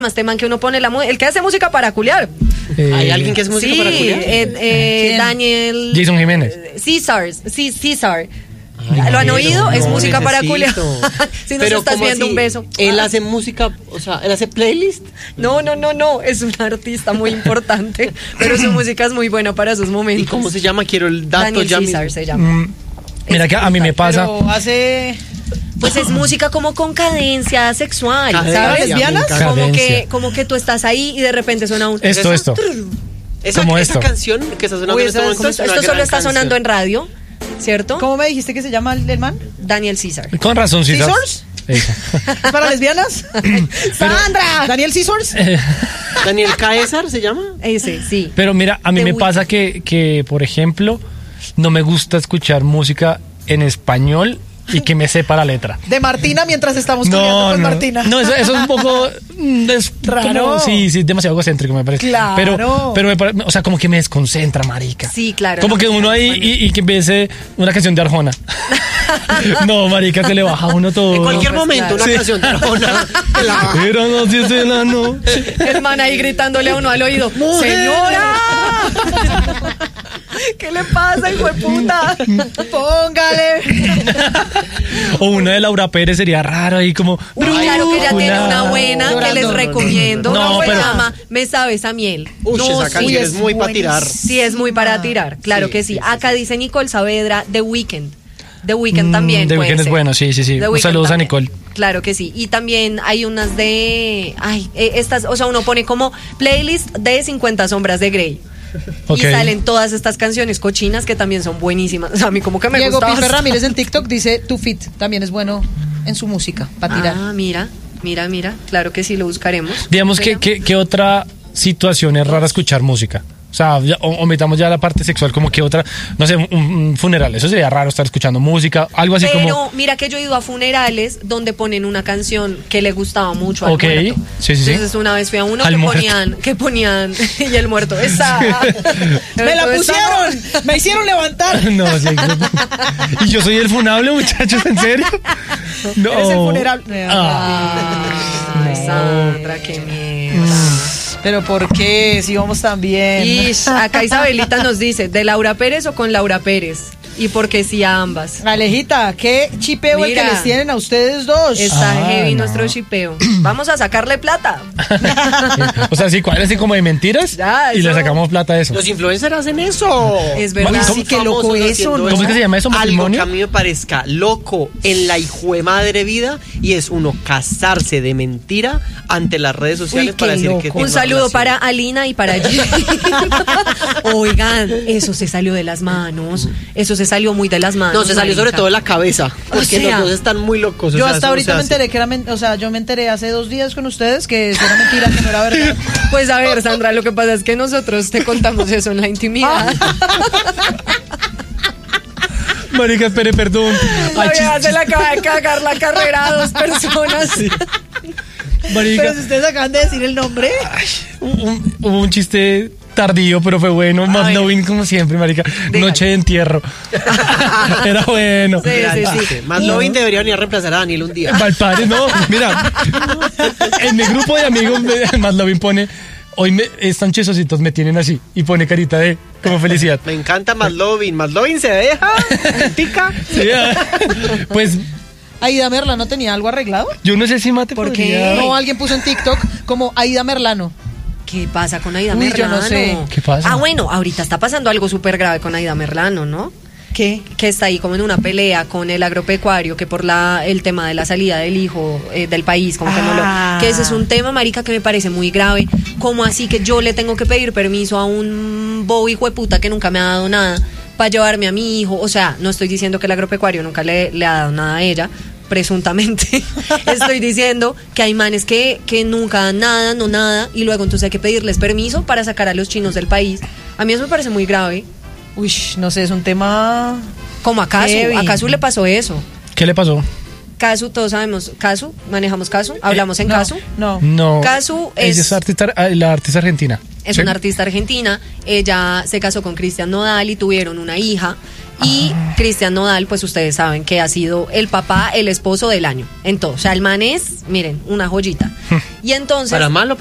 Más teman que uno pone el que hace música para culiar. ¿Hay alguien que hace música para culiar? Daniel Jason Jiménez. César. ¿Lo han oído? Es música para culiar. Si nos estás viendo, un beso. Él hace música, o sea, él hace playlist. No, es un artista muy importante, pero su música es muy buena para esos momentos. ¿Y cómo se llama? Quiero el dato. Daniel ya César mismo. se llama. Mira que a mí me pasa. Pero hace... Pues es música como con cadencia sexual, ¿sabes? ¿Lesbianas? Como que tú estás ahí y de repente suena un... Esto. Esa canción que está sonando en este momento es una Esto solo gran está canción. sonando en radio, ¿cierto? ¿Cómo me dijiste que se llama el man? Daniel César. Con razón, sí. ¿Scissors? ¿Es para lesbianas? ¡Sandra! ¿Daniel Scissors? ¿Daniel Caesar se llama? Ese, sí. Pero mira, a mí The me Weeknd. pasa que, por ejemplo, no me gusta escuchar música en español y que me sepa la letra. De Martina mientras estamos comiendo con Martina. No, eso es un poco Raro. Sí, demasiado egocéntrico me parece. Claro. Pero o sea, como que me desconcentra, marica. Sí, claro. Como que uno ahí y que empiece una canción de Arjona. No, marica, se le baja a uno todo. En cualquier pues, momento, claro. una canción de Arjona. Pero no, si es de la noche. El man ahí gritándole a uno al oído, ¡Señora! ¿Qué le pasa, hijo de puta? Póngale. O una de Laura Pérez sería raro ahí como. Claro que ya tiene una buena que les Llorando. recomiendo. No, Se pero- llama Me sabes a miel. Uy, esa canción es muy para tirar. Sí, es muy para tirar. Claro Sí, que sí. sí, Acá dice Nicole Saavedra, The Weeknd. The Weeknd también. The puede Weeknd es ser. bueno, sí. The Un Weeknd saludo a también. Nicole. Claro que sí. Y también hay unas de. Estas, o sea, uno pone como playlist de 50 sombras de Grey. Ok. Y salen todas estas canciones cochinas que también son buenísimas. O sea, a mí como que me Diego gusta Piper bastante. Ramírez en TikTok dice Tu Fit. También es bueno en su música, para tirar. Ah, mira. Claro que sí, lo buscaremos. Digamos Mira. que otra situación es rara escuchar música. O sea, omitamos ya la parte sexual, como que otra, no sé, un funeral. Eso sería raro estar escuchando música, algo así Pero como. mira que yo he ido a funerales donde ponen una canción que le gustaba mucho al Ok, muerto. sí. Entonces una vez fui a uno Al que ponían y el muerto esa. ¡Me la pusieron! ¡Me hicieron levantar! No, sí. Y yo soy el funable, muchachos, ¿en serio? No. Eres el funeral. Ay, Sandra, qué mierda. Pero ¿por qué? Si vamos tan bien. Ish, acá Isabelita nos dice, ¿de Laura Pérez o con Laura Pérez? Y porque sí a ambas. Alejita, qué chipeo el Mira. que les tienen a ustedes dos. Está heavy no. nuestro chipeo. Vamos a sacarle plata. O sea, sí, cuál así como de mentiras Ya, y le eso. sacamos plata a eso. Los influencers hacen eso. Es verdad. ¿Cómo- Sí, qué loco Famosos eso, haciendo ¿no? ¿Cómo es que se llama eso? Algo ¿Matrimonio? que a mí me parezca loco en la hijuemadre vida y es uno casarse de mentira ante las redes sociales Uy, para qué decir loco. que Un tiene saludo relación. para Alina y para Gigi. Oigan, eso se salió de las manos. Eso se salió muy de las manos. No, se salió sobre marica. todo la cabeza. Porque sea, los dos están muy locos. o Yo sea, hasta eso ahorita se me hace. enteré que era, o sea, yo me enteré hace 2 días con ustedes que eso era mentira, que no era verdad. Pues a ver, Sandra, lo que pasa es que nosotros te contamos eso en la intimidad. Marica, espere, perdón. La Ay, vieja se le acaba de cagar la carrera a 2 personas. marica, Pero si ustedes acaban de decir el nombre. hubo un chiste tardío, pero fue bueno. Más loving como siempre, marica. Noche de entierro. Era bueno. Sí, sí, sí. Sí, Más Lovin debería venir a reemplazar a Daniel un día. Valpadre, no, mira, en mi grupo de amigos, más Lovin pone, hoy están chesositos, me tienen así, y pone carita de, como felicidad. Me encanta Más Lovin. Más Lovin se deja. Tica. Sí, pues, Aida Merlano tenía algo arreglado. yo no sé si Mate ¿Por podría- qué? No, alguien puso en TikTok como Aida Merlano. ¿Qué pasa con Aida Uy, yo Merlano? no sé. ¿Qué pasa? Ah, bueno, ahorita está pasando algo súper grave con Aida Merlano, ¿no? ¿Qué? Que está ahí como en una pelea con el agropecuario, que por el tema de la salida del hijo del país, como que no lo... Que ese es un tema, marica, que me parece muy grave. Como así que yo le tengo que pedir permiso a un bobo hijo de puta que nunca me ha dado nada para llevarme a mi hijo? O sea, no estoy diciendo que el agropecuario nunca le ha dado nada a ella, presuntamente. Estoy diciendo que hay manes que nunca dan nada, no nada, y luego entonces hay que pedirles permiso para sacar a los chinos del país. A mí eso me parece muy grave. Uy, no sé, es un tema. Como a Casu, Heavy. a Casu le pasó eso. ¿Qué le pasó? Casu, todos sabemos, Casu, manejamos Casu, hablamos en no, Casu. No. No. Casu Ella es la artista argentina. Es ¿Sí? una artista argentina, ella se casó con Cristian Nodal y tuvieron una hija. Y Cristian Nodal, pues ustedes saben que ha sido el papá, el esposo del año, en todo. O sea, el man es, miren, una joyita. Y entonces... Para mal o